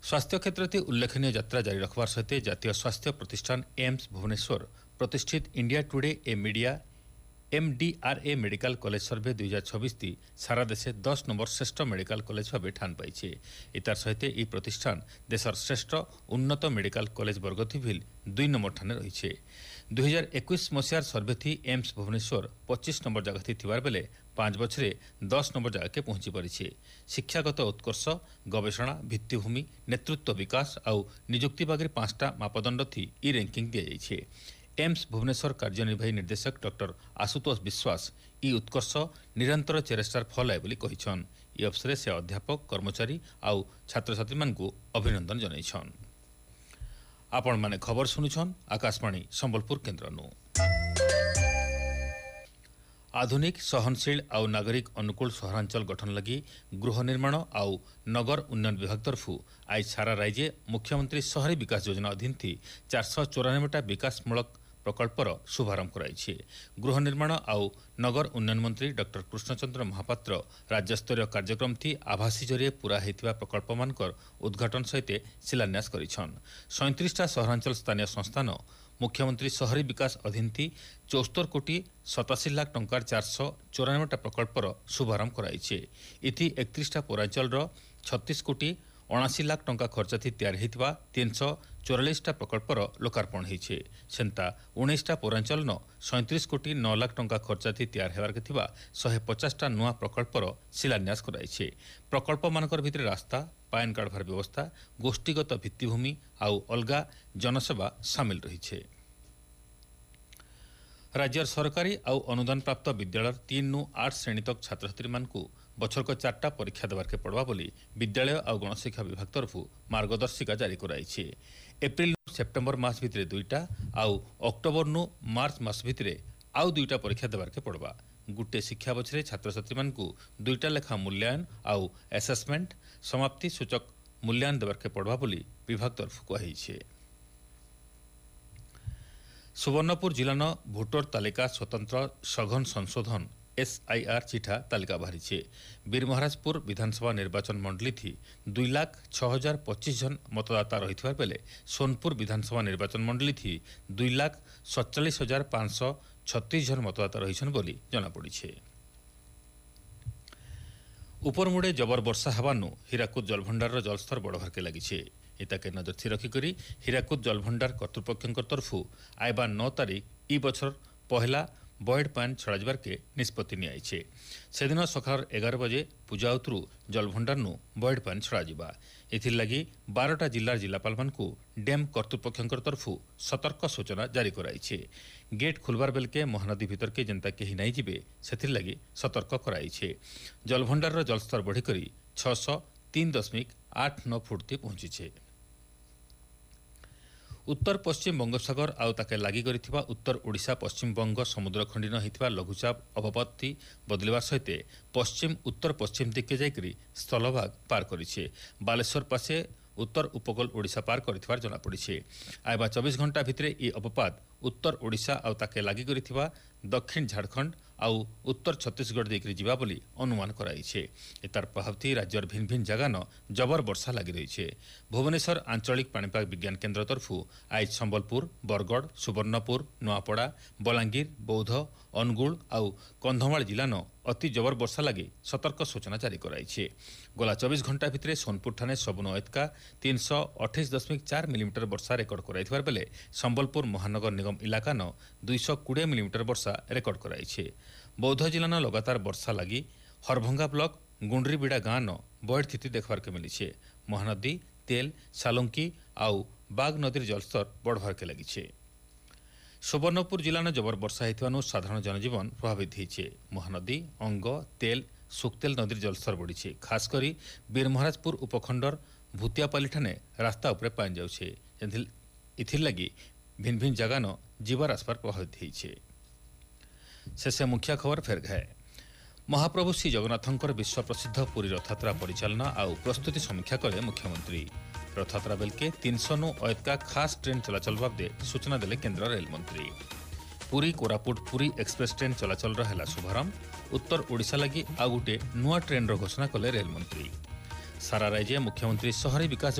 स्वास्थ्य क्षेत्र उल्लेखनीय यात्रा जारी रखबार सहित जातीय स्वास्थ्य प्रतिष्ठान एम्स भुवनेश्वर प्रतिष्ठित इंडिया टुडे ए मीडिया एमडीआरए मेडिकल कॉलेज सर्वे 2026 सारा देशे 10 नंबर श्रेष्ठ मेडिकल कॉलेज भाव ठान पाई। इतार सहित यह प्रतिष्ठान देशर श्रेष्ठ उन्नत मेडिकल कॉलेज बरगतिभिल 2 नंबर ठाने रही। 2021 मसीहार सर्वे थी एम्स भुवनेश्वर 25 नंबर जगह थी बेले 5 बछरे 10 नंबर जगह के पहुंची पारी। शिक्षागत उत्कर्ष गवेषणा भित्तिभूमि नेतृत्व विकास आउ निजुक्ति बागे 5टा मापदंड थी ई रैंकिंग दी जाइए। एम्स भुवनेश्वर कार्यनिर्वाही निर्देशक डॉक्टर आशुतोष विश्वास ई उत्कर्ष निरंतर चेष्टार फल है बोली कहिछन। ई अवसर से अध्यापक कर्मचारी आउ छात्र छात्री मानकु अभिनंदन जनाइछन। आपण माने खबर सुनुछन आकाशवाणी संबलपुर केन्द्रनु। आधुनिक सहनशील आउ नागरिक अनुकूल सहरांचल गठन लगी गृह निर्माण आउ नगर उन्नयन विभाग तरफु आज सारा राज्य मुख्यमंत्री शहरी विकास योजना अधीन थी 494टा विकासमूलक प्रकल्पर शुभारंभ कराई। गृह निर्माण आउ नगर उन्नयन मंत्री डॉक्टर कृष्णचंद्र महापात्र राज्यस्तरीय कार्यक्रम थी आभासी जरिए पूरा होता प्रकल्प मानकर उद्घाटन सहित शिलान्यास करिछन। 37टा सहरांचल स्थानीय संस्थान मुख्यमंत्री शहरी विकास अधीन थी 74 कोटी 87 लाख टंकार 494टा प्रकल्पर शुभारंभ कराई। इथि 31टा पौरांचल 36 कोटी 79 लाख टंका खर्च थी तैयार होता 344टा प्रकल्पर लोकार्पण होइछे। सेंता 19टा पौरांचल 37 कोटी 9 लाख टंका खर्च थी तैयार हेबार के थिबा 150टा नुआ प्रकल्पर शिलान्यास कराइछे। प्रकल्प मानकर भितर रास्ता पैन कार्ड भार व्यवस्था गोष्ठीगत भित्तिभूमि आउ अलगा जनसेवा सामिल रही। राज्यर सरकारी आउ अनुदान प्राप्त विद्यालय 3 नु 8 श्रेणी तक छात्र छात्री मानकु बछरक 4टा परीक्षा देवार के पड़वा बोली विद्यालय आउ गणशिक्षा विभाग तरफु मार्गदर्शिका जारी कराई। एप्रिल सेप्टेम्बर मास भितर 2टा आउ अक्टोबर नु मार्च मास भितर आउ 2टा परीक्षा देवार के पड़वा। गुटे शिक्षा बछरे छात्र छात्री मानकु 2टा लेखा मूल्यांकन आउ एसेसमेंट समाप्ति सूचक मूल्यांकन देवार के पड़वा बोली विभाग तरफु कहिछे। सुवर्णपुर जिलान भोटर तालिका स्वतंत्र सघन संशोधन SIR चिठा तालिका बाहरी। बीरमहाराजपुर विधानसभा निर्वाचन मंडली थी 2,06,025 जन मतदाता रही बेले सोनपुर विधानसभा निर्वाचन मंडली थी 2,47,536 जन मतदाता रही बोली जनापड़ी। उपरमुड़े जबर वर्षा हवानु हीराकुद जलभंडार जलस्तर बढ़वार के लगी। इताके नजर रखिक हीराकुद जलभंडार कर्तृपक्ष तरफु आयबा 9 तारीख ई बछर पहला बॉयड पान छड़ाइबार के निष्पत्ति नियाइछे। सेदिन सकाळ 11 बजे पूजा उतरु जलभंडार नु बॉयड पान छड़ा एथिर लगी 12टा जिल्लार जिलापाल मानकु डैम कर्तृपक्ष तरफु सतर्क सूचना जारी कराइछे। गेट खुलबार बेल के महानदी भीतर के जनता केही नहीं जिबे सेथिर लगी सतर्क कराइछे। जलभंडार जलस्तर बढ़ी करी 603.89 फुट ती पहुंचीछे। उत्तर पश्चिम बंगोपसागर आउ ताके लागि करिथिबा उत्तर ओडिशा पश्चिम बंग समुद्र खंडीन होइथिबा लघुचाप अवपत्ति बदलिबार सहित पश्चिम उत्तर पश्चिम दिके जाइकरी स्थलभाग पार करिछे। बालेश्वर पासे उत्तर उपकूल ओडिशा पार करिथिबार जଣା पड़िछे। आइबा 24 घंटा भितरे ई अपपात उत्तर ओडिशा आउ ताके लागि करिथिबा दक्षिण झारखंड आउ उत्तर छत्तीसगढ़ देकरी जीवा बोली अनुमान कराइछे। एतार प्रभाव थी राज्यर भिन्न भिन्न जगान जबर वर्षा लगी रही। भुवनेश्वर आंचलिक पाणीपाग विज्ञान केन्द्र तरफु आज संबलपुर बरगढ़ सुवर्णपुर नुआपड़ा बलांगीर बौद्ध अनुगुल आउ कंधमाल जिलान अति जबर वर्षा लगी सतर्क सूचना जारी कराइछे। गला 24 घंटा भितरे सोनपुर ठाणे सबुन एतका 328.4 मिलीमीटर वर्षा रेकर्ड कराइथिबार बेले संबलपुर महानगर निगम इलाकान 220 मिलीमीटर वर्षा रेकर्ड कराइछे। बौद्ध जिलान लगातार वर्षा लगी हरभंगा ब्लॉक गुंडरीबिड़ा गाँव न बॉयड स्थिति देखबार के मिली। महानदी तेल सालुंकी आउ बाग नदीर जलस्तर बढ़वार के लगी। सुवर्णपुर जिलान जबर वर्षा होइथिबानु साधारण जनजीवन प्रभावित होइछे। महानदी अंग तेल सुक्तेल नदीर जलस्तर बढ़ी। खासकरी बीरमहाराजपुर उपखंडर भूतियापाली ठाणे रास्ता उपरे पानी जाउछे। इथिर लगी भिन्न भिन्न जगान जीवार आसपार प्रभावित होइछे। शेषे मुख्य खबर फेर घाए। महाप्रभु श्री जगन्नाथंकर विश्व प्रसिद्ध पुरी रथयात्रा परिचालना आउ प्रस्तुति समीक्षा कले मुख्यमंत्री। रथयात्रा बेलके 300 नु अयतका खास ट्रेन चलाचल बाबदे सूचना देले केन्द्र रेल मंत्री। पुरी कोरापुट पुरी एक्सप्रेस ट्रेन चलाचल है शुभारंभ। उत्तर ओडिशा लगी आ गोटे नुआ ट्रेन घोषणा कले रेल मंत्री। सारा राज्य मुख्यमंत्री शहरी विकास